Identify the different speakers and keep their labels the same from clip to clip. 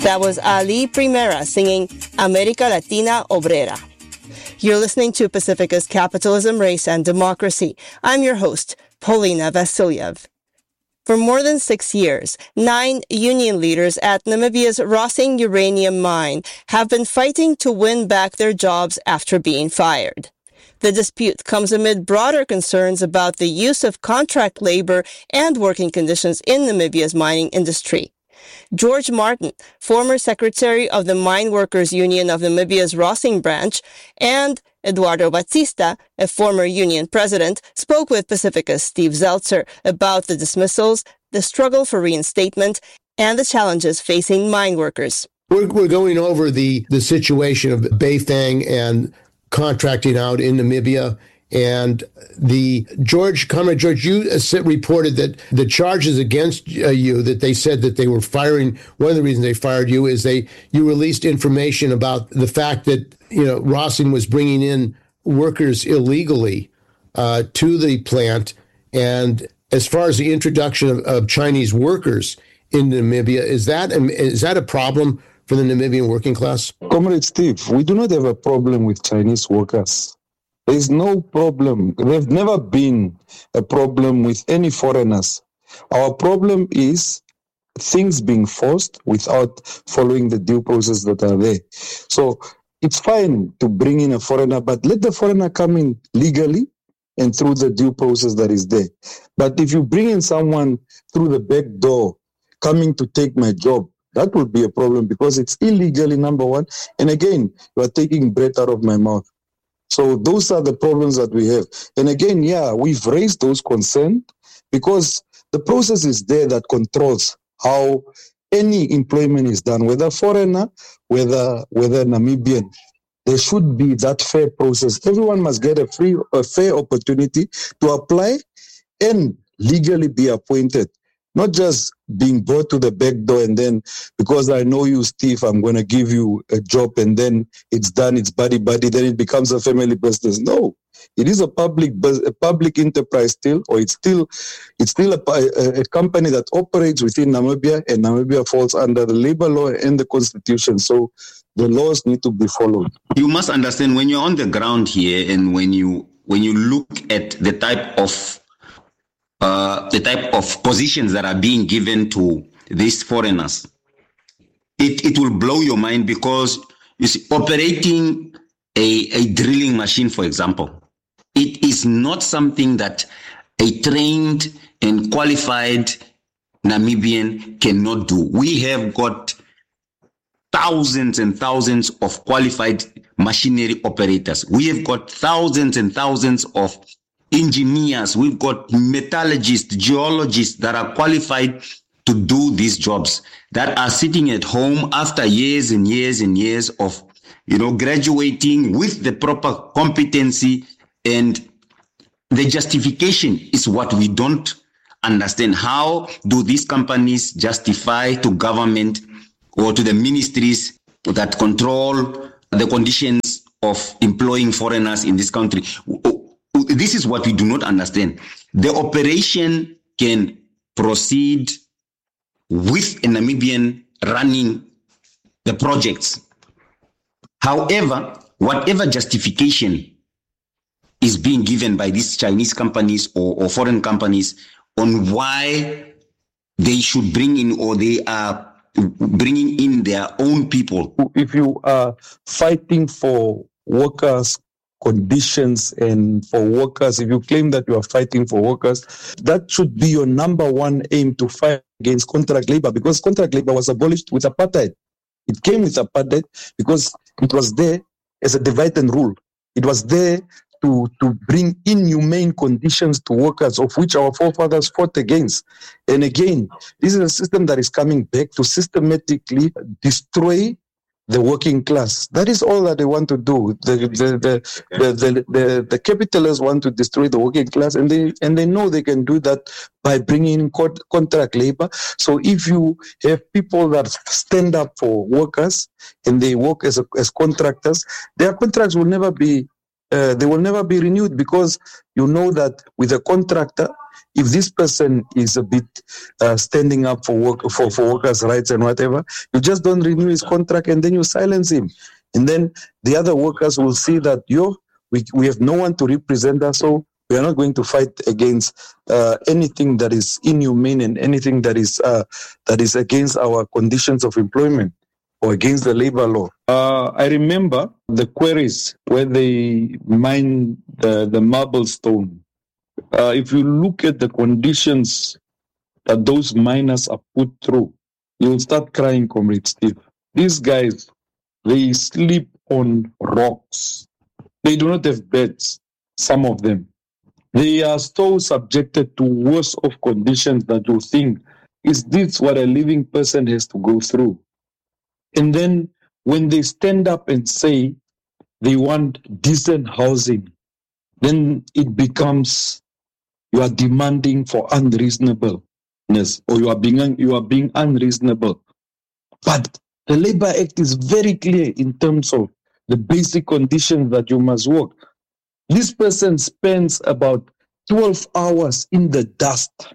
Speaker 1: That was Ali Primera singing America Latina Obrera. You're listening to Pacifica's Capitalism, Race, and Democracy. I'm your host, Paulina Vasiljev. For more than 6 years, 9 union leaders at Namibia's Rossing uranium mine have been fighting to win back their jobs after being fired. The dispute comes amid broader concerns about the use of contract labor and working conditions in Namibia's mining industry. George Martin, former secretary of the Mine Workers Union of Namibia's Rossing branch, and Eduardo Batista, a former union president, spoke with Pacifica's Steve Zeltzer about the dismissals, the struggle for reinstatement, and the challenges facing mine workers.
Speaker 2: We're going over the situation of Bayfang and contracting out in Namibia. And Comrade George, you reported that the charges against you, that they said that they were firing, one of the reasons they fired you is you released information about the fact that, Rossing was bringing in workers illegally to the plant. And as far as the introduction of Chinese workers in Namibia, is that a problem for the Namibian working class?
Speaker 3: Comrade Steve, we do not have a problem with Chinese workers. There is no problem. There's never been a problem with any foreigners. Our problem is things being forced without following the due process that are there. So it's fine to bring in a foreigner, but let the foreigner come in legally and through the due process that is there. But if you bring in someone through the back door, coming to take my job, that would be a problem because it's illegally, number one. And again, you are taking breath out of my mouth. So those are the problems that we have. And again, we've raised those concerns because the process is there that controls how any employment is done, whether foreigner, whether Namibian. There should be that fair process. Everyone must get a fair opportunity to apply and legally be appointed. Not just being brought to the back door and then, because I know you, Steve, I'm going to give you a job and then it's done, it's buddy-buddy, then it becomes a family business. No, it is a public enterprise still, or it's still a company that operates within Namibia, and Namibia falls under the labor law and the constitution. So the laws need to be followed.
Speaker 4: You must understand when you're on the ground here and when you look at the type of positions that are being given to these foreigners, it will blow your mind because you see, operating a drilling machine, for example, it is not something that a trained and qualified Namibian cannot do. We have got thousands and thousands of qualified machinery operators. We have got thousands and thousands of engineers, we've got metallurgists, geologists that are qualified to do these jobs, that are sitting at home after years and years and years of, graduating with the proper competency. And the justification is what we don't understand. How do these companies justify to government or to the ministries that control the conditions of employing foreigners in this country? This is what we do not understand. The operation can proceed with a Namibian running the projects. However, whatever justification is being given by these Chinese companies or foreign companies on why they should bring in, or they are bringing in their own people.
Speaker 3: If you are fighting for workers' conditions and for workers, if you claim that you are fighting for workers, that should be your number one aim, to fight against contract labor, because contract labor was abolished with apartheid. It came with apartheid because it was there as a divide and rule. It was there to bring inhumane conditions to workers, of which our forefathers fought against. And again, this is a system that is coming back to systematically destroy the working class. That is all that they want to do. The capitalists want to destroy the working class, and they know they can do that by bringing in contract labor. So if you have people that stand up for workers and they work as contractors, their contracts will never be they will never be renewed, because you know that with a contractor, if this person is a bit standing up for workers' rights and whatever, you just don't renew his contract and then you silence him. And then the other workers will see that, we have no one to represent us, so we are not going to fight against anything that is inhumane and anything that is against our conditions of employment or against the labor law. I remember the quarries where they mine the marble stone. If you look at the conditions that those miners are put through, you'll start crying, Comrade Steve. These guys, they sleep on rocks. They do not have beds, some of them. They are so subjected to worse of conditions that you think, is this what a living person has to go through? And then when they stand up and say they want decent housing, then it becomes you are demanding for unreasonableness, or you are being unreasonable. But the Labor Act is very clear in terms of the basic conditions that you must work. This person spends about 12 hours in the dust.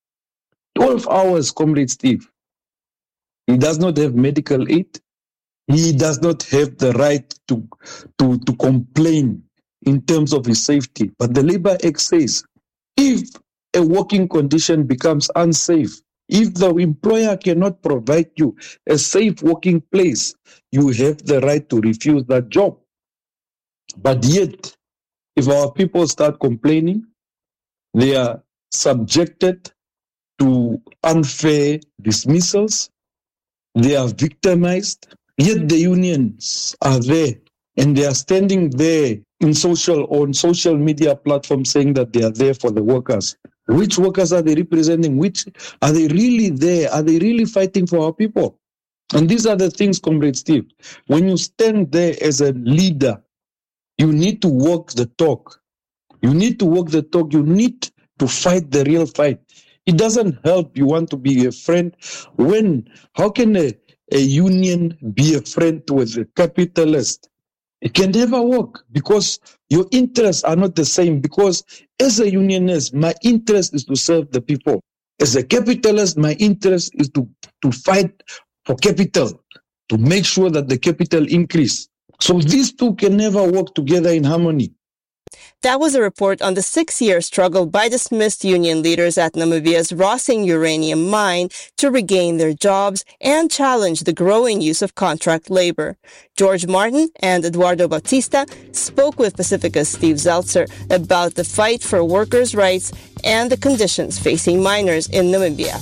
Speaker 3: 12 hours, Comrade Steve. He does not have medical aid. He does not have the right to complain in terms of his safety. But the Labor Act says, if a working condition becomes unsafe, if the employer cannot provide you a safe working place, you have the right to refuse that job. But yet, if our people start complaining, they are subjected to unfair dismissals, they are victimized, yet the unions are there and they are standing there on social media platforms saying that they are there for the workers. Which workers are they representing? Which are they really there? Are they really fighting for our people? And these are the things, Comrade Steve. When you stand there as a leader, you need to walk the talk. You need to walk the talk. You need to fight the real fight. It doesn't help you want to be a friend how can a union be a friend with a capitalist? It can never work because your interests are not the same. Because as a unionist, my interest is to serve the people. As a capitalist, my interest is to fight for capital, to make sure that the capital increase. So these two can never work together in harmony.
Speaker 1: That was a report on the 6-year struggle by dismissed union leaders at Namibia's Rossing uranium mine to regain their jobs and challenge the growing use of contract labor. George Martin and Eduardo Bautista spoke with Pacifica's Steve Zeltzer about the fight for workers' rights and the conditions facing miners in Namibia.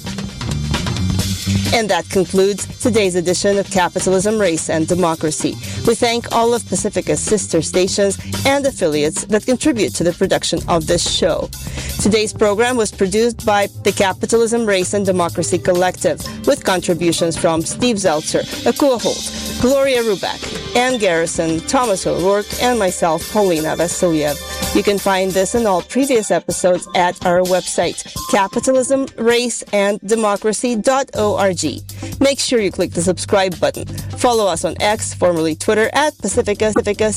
Speaker 1: And that concludes today's edition of Capitalism, Race, and Democracy. We thank all of Pacifica's sister stations and affiliates that contribute to the production of this show. Today's program was produced by the Capitalism, Race, and Democracy Collective, with contributions from Steve Zeltzer, Akua Holt, Gloria Ruback, Ann Garrison, Thomas O'Rourke, and myself, Paulina Vasiliev. You can find this and all previous episodes at our website, capitalismraceanddemocracy.org. Make sure you click the subscribe button. Follow us on X, formerly Twitter, at Pacifica